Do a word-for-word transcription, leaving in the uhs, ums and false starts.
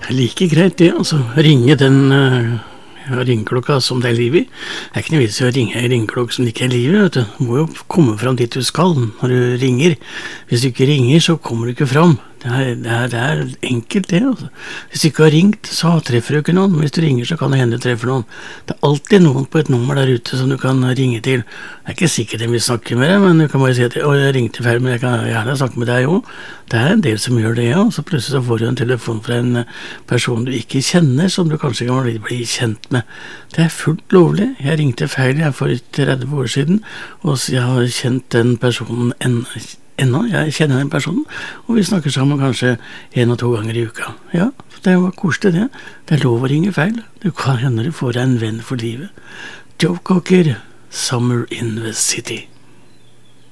Like greit det, altså. Ringe den uh, ringeklokka som det er liv i. Det er ikke noe vits i å ringe en ringeklokk som det ikke er liv i, vet du. Du må jo komme fram dit du skal når du ringer. Hvis du ikke ringer, så kommer du ikke fram. Det er, det er, det er enkelt det, altså. Hvis du ikke har ringt, så treffer du ikke noen. Hvis du ringer, så kan det hende du treffer noen. Det er alltid noen på et nummer der ute som du kan ringe til. Det er ikke sikkert de vil snakke med deg, men du kan bare si at «Å, jeg ringte feil, men jeg kan gjerne snakke med deg også». Det er en del som gjør det, ja. Og så plutselig så får du en telefon fra en person du ikke kjenner, som du kanskje kan bli, bli kjent med. Det er fullt lovlig. Jeg ringte feil jeg for tretti år siden, og jeg har kjent den personen ennå. Ennå, jeg kjenner den personen, og vi snakker sammen kanskje en og to ganger i uka. Ja, det var koselig det. Det er lov å ringe feil. Du kan hende du får deg en venn for livet. Joe Cocker, Summer in the City.